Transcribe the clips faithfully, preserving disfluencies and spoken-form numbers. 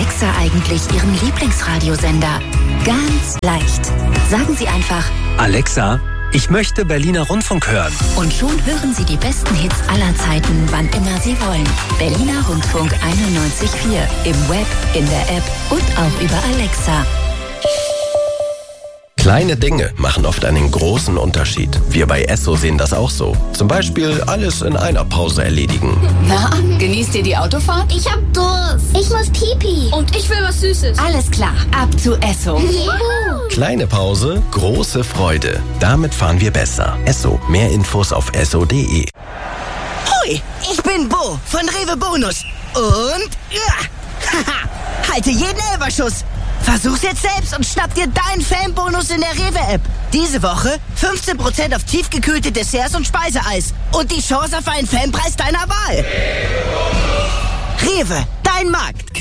Alexa eigentlich Ihren Lieblingsradiosender? Ganz leicht. Sagen Sie einfach: Alexa, ich möchte Berliner Rundfunk hören. Und schon hören Sie die besten Hits aller Zeiten, wann immer Sie wollen. Berliner Rundfunk einundneunzig Komma vier. Im Web, in der App und auch über Alexa. Kleine Dinge machen oft einen großen Unterschied. Wir bei Esso sehen das auch so. Zum Beispiel alles in einer Pause erledigen. Na, genießt ihr die Autofahrt? Ich hab Durst. Ich muss Pipi. Und ich will was Süßes. Alles klar, ab zu Esso. Juhu. Kleine Pause, große Freude. Damit fahren wir besser. Esso. Mehr Infos auf esso punkt de. Hoi, ich bin Bo von Rewe Bonus. Und ja, haha, halte jeden Elferschuss. Versuch's jetzt selbst und schnapp dir deinen Fanbonus in der Rewe-App. Diese Woche fünfzehn Prozent auf tiefgekühlte Desserts und Speiseeis. Und die Chance auf einen Fanpreis deiner Wahl. Rewe, dein Markt.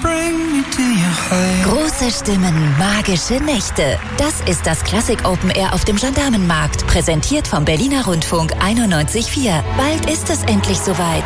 Große Stimmen, magische Nächte. Das ist das Classic Open Air auf dem Gendarmenmarkt. Präsentiert vom Berliner Rundfunk einundneunzig Komma vier. Bald ist es endlich soweit.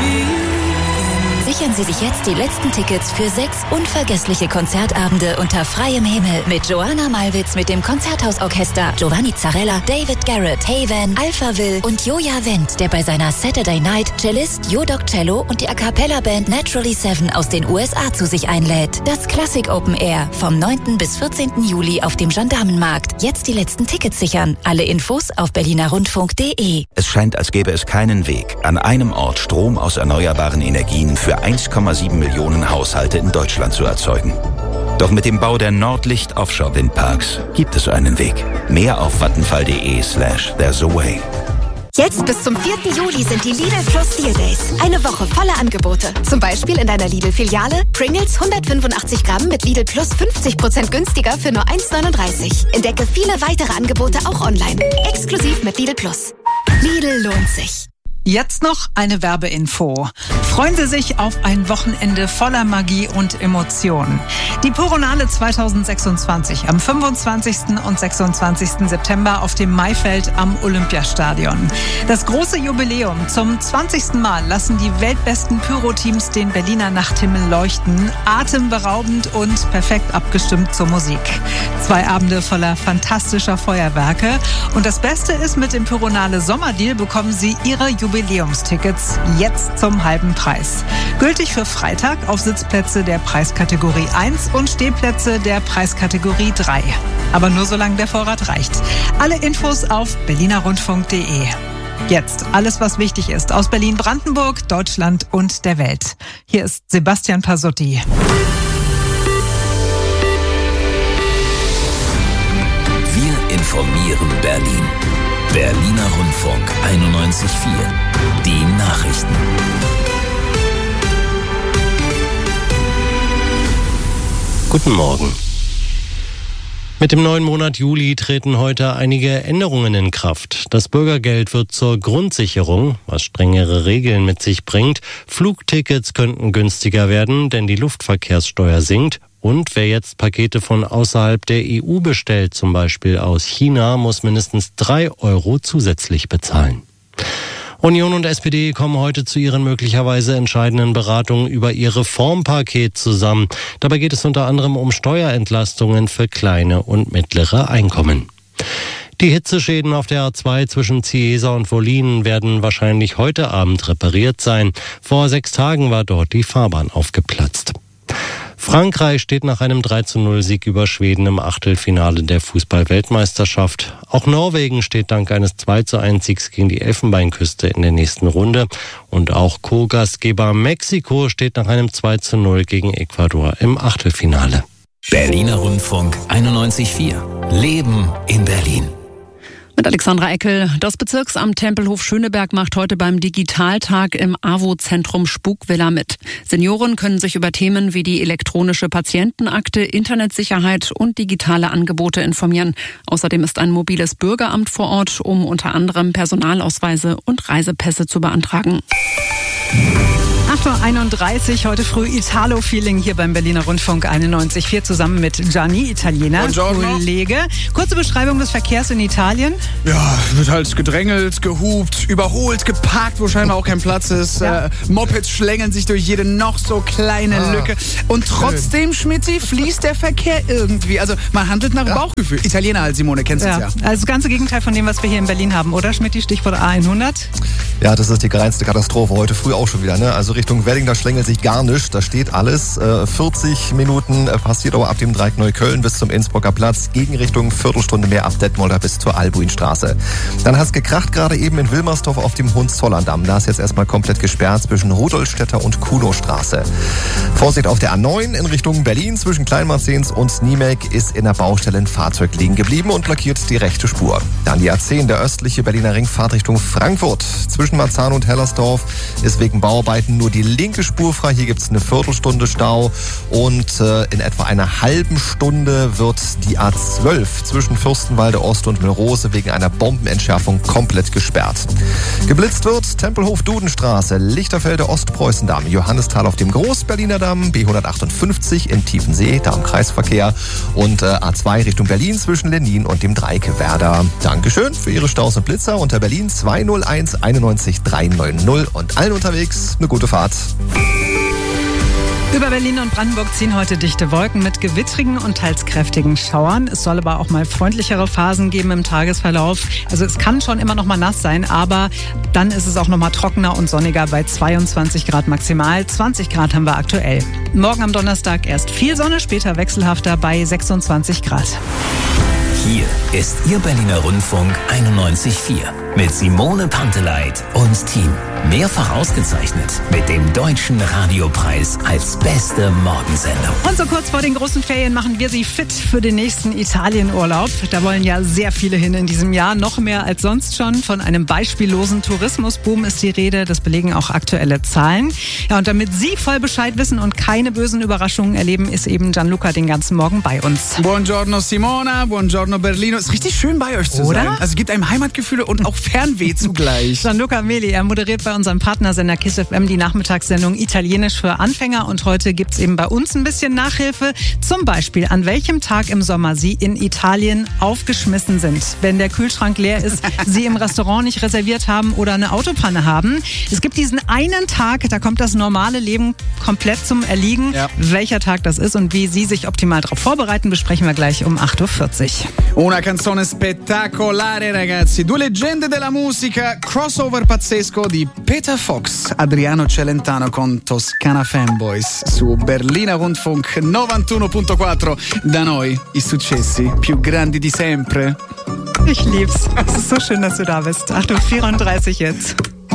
Sichern Sie sich jetzt die letzten Tickets für sechs unvergessliche Konzertabende unter freiem Himmel mit Joanna Malwitz mit dem Konzerthausorchester, Giovanni Zarella, David Garrett, Haven, Alpha Will und Joja Wendt, der bei seiner Saturday Night Cellist Jodok Cello und die A Cappella Band Naturally Seven aus den U S A zu sich einlädt. Das Classic Open Air vom neunten bis vierzehnten Juli auf dem Gendarmenmarkt. Jetzt die letzten Tickets sichern. Alle Infos auf berliner rundfunk punkt de. Es scheint, als gäbe es keinen Weg, an einem Ort Strom aus erneuerbaren Energien für eins Komma sieben Millionen Haushalte in Deutschland zu erzeugen. Doch mit dem Bau der Nordlicht Offshore Windparks gibt es einen Weg. Mehr auf vattenfall.de slash there's a way. Jetzt bis zum vierten Juli sind die Lidl Plus Deal Days. Eine Woche voller Angebote. Zum Beispiel in deiner Lidl-Filiale Pringles hundertfünfundachtzig Gramm mit Lidl Plus fünfzig Prozent günstiger für nur eins neununddreißig. Entdecke viele weitere Angebote auch online. Exklusiv mit Lidl Plus. Lidl lohnt sich. Jetzt noch eine Werbeinfo. Freuen Sie sich auf ein Wochenende voller Magie und Emotionen. Die Puronale zweitausendsechsundzwanzig am fünfundzwanzigsten und sechsundzwanzigsten September auf dem Maifeld am Olympiastadion. Das große Jubiläum. Zum zwanzigsten Mal lassen die weltbesten Pyro-Teams den Berliner Nachthimmel leuchten. Atemberaubend und perfekt abgestimmt zur Musik. Zwei Abende voller fantastischer Feuerwerke. Und das Beste ist, mit dem Puronale Sommerdeal bekommen Sie Ihre Jubiläumstickets jetzt zum halben Preis. Gültig für Freitag auf Sitzplätze der Preiskategorie eins und Stehplätze der Preiskategorie drei. Aber nur solange der Vorrat reicht. Alle Infos auf berliner rundfunk punkt de. Jetzt alles, was wichtig ist aus Berlin-Brandenburg, Deutschland und der Welt. Hier ist Sebastian Pasotti. Wir informieren Berlin. Berliner Rundfunk einundneunzig Komma vier. Die Nachrichten. Guten Morgen. Mit dem neuen Monat Juli treten heute einige Änderungen in Kraft. Das Bürgergeld wird zur Grundsicherung, was strengere Regeln mit sich bringt. Flugtickets könnten günstiger werden, denn die Luftverkehrssteuer sinkt. Und wer jetzt Pakete von außerhalb der E U bestellt, zum Beispiel aus China, muss mindestens drei Euro zusätzlich bezahlen. Union und S P D kommen heute zu ihren möglicherweise entscheidenden Beratungen über ihr Reformpaket zusammen. Dabei geht es unter anderem um Steuerentlastungen für kleine und mittlere Einkommen. Die Hitzeschäden auf der A zwei zwischen Ziesa und Wollin werden wahrscheinlich heute Abend repariert sein. Vor sechs Tagen war dort die Fahrbahn aufgeplatzt. Frankreich steht nach einem drei zu null Sieg über Schweden im Achtelfinale der Fußball-Weltmeisterschaft. Auch Norwegen steht dank eines zwei zu eins Siegs gegen die Elfenbeinküste in der nächsten Runde. Und auch Co-Gastgeber Mexiko steht nach einem zwei zu null gegen Ecuador im Achtelfinale. Berliner Rundfunk einundneunzig Komma vier. Leben in Berlin. Mit Alexandra Eckel. Das Bezirksamt Tempelhof Schöneberg macht heute beim Digitaltag im A W O-Zentrum Spukvilla mit. Senioren können sich über Themen wie die elektronische Patientenakte, Internetsicherheit und digitale Angebote informieren. Außerdem ist ein mobiles Bürgeramt vor Ort, um unter anderem Personalausweise und Reisepässe zu beantragen. acht Uhr einunddreißig, heute früh Italo-Feeling hier beim Berliner Rundfunk einundneunzig Komma vier zusammen mit Gianni, Italiener, Buongiorno. Kollege. Kurze Beschreibung des Verkehrs in Italien. Ja, wird halt gedrängelt, gehupt, überholt, geparkt, wo scheinbar auch kein Platz ist. Ja. Äh, Mopeds schlängeln sich durch jede noch so kleine Ah, Lücke. Und trotzdem, Schmitzi, fließt der Verkehr irgendwie. Also man handelt nach Ja. Bauchgefühl. Italiener halt, Simone, kennst du Ja. es ja. Also das ganze Gegenteil von dem, was wir hier in Berlin haben, oder Schmitti? Stichwort A hundert. Ja, das ist die reinste Katastrophe. Heute früh auch schon wieder. Ne? Also Richtung Wedding, da schlängelt sich gar nichts. Da steht alles. Äh, vierzig Minuten äh, passiert aber ab dem Dreieck Neukölln bis zum Innsbrucker Platz. Gegenrichtung Viertelstunde mehr ab Detmolder bis zur Albuinstraße. Dann hat's gekracht gerade eben in Wilmersdorf auf dem Hohenzollern-Damm. Da ist jetzt erstmal komplett gesperrt zwischen Rudolstädter und Kunow-Straße. Vorsicht auf der A neun in Richtung Berlin zwischen Kleinmarzens und Niemek ist in der Baustelle ein Fahrzeug liegen geblieben und blockiert die rechte Spur. Dann die A zehn, der östliche Berliner Ring, Fahrtrichtung Frankfurt. Zwischen Marzahn und Hellersdorf ist wegen Bauarbeiten nur die linke Spur frei. Hier gibt's eine Viertelstunde Stau und äh, in etwa einer halben Stunde wird die A zwölf zwischen Fürstenwalde Ost und Melrose wegen einer Bombenentschärfung komplett gesperrt. Geblitzt wird Tempelhof-Dudenstraße, Lichterfelde Ostpreußendamm, Johannisthal auf dem Großberliner Damm, B hundertachtundfünfzig in Tiefensee, da im Kreisverkehr und äh, A zwei Richtung Berlin zwischen Lenin und dem Dreieck Werder. Dankeschön für Ihre Staus und Blitzer unter Berlin zwei null eins einundneunzig dreihundertneunzig und allen unterwegs eine gute Fahrt. Über Berlin und Brandenburg ziehen heute dichte Wolken mit gewittrigen und teils kräftigen Schauern. Es soll aber auch mal freundlichere Phasen geben im Tagesverlauf. Also es kann schon immer noch mal nass sein, aber dann ist es auch noch mal trockener und sonniger bei zweiundzwanzig Grad maximal. zwanzig Grad haben wir aktuell. Morgen am Donnerstag erst viel Sonne, später wechselhafter bei sechsundzwanzig Grad. Hier ist Ihr Berliner Rundfunk einundneunzig Komma vier mit Simone Panteleit und Team. Mehrfach ausgezeichnet mit dem Deutschen Radiopreis als beste Morgensendung. Und so kurz vor den großen Ferien machen wir Sie fit für den nächsten Italienurlaub. Da wollen ja sehr viele hin in diesem Jahr, noch mehr als sonst schon. Von einem beispiellosen Tourismusboom ist die Rede, das belegen auch aktuelle Zahlen. Ja, und damit Sie voll Bescheid wissen und keine bösen Überraschungen erleben, ist eben Gianluca den ganzen Morgen bei uns. Buongiorno Simona, buongiorno Berlino. Ist richtig schön bei euch zu Oder? sein. Also gibt einem Heimatgefühle und auch Fernweh zugleich. Gianluca Meli, er moderiert bei unserem Partnersender KISS F M die Nachmittagssendung Italienisch für Anfänger und heute gibt's eben bei uns ein bisschen Nachhilfe. Zum Beispiel, an welchem Tag im Sommer Sie in Italien aufgeschmissen sind. Wenn der Kühlschrank leer ist, Sie im Restaurant nicht reserviert haben oder eine Autopanne haben. Es gibt diesen einen Tag, da kommt das normale Leben komplett zum Erliegen. Ja. Welcher Tag das ist und wie Sie sich optimal darauf vorbereiten, besprechen wir gleich um acht Uhr vierzig. Una canzone spettacolare, ragazzi. Due leggende della musica, crossover pazzesco di Peter Fox, Adriano Celentano con Toscana Fanboys su Berliner Rundfunk novantuno Komma quattro. Da noi i successi più grandi di sempre. Ich lieb's. Es ist so schön, dass du da bist. acht Uhr vierunddreißig jetzt.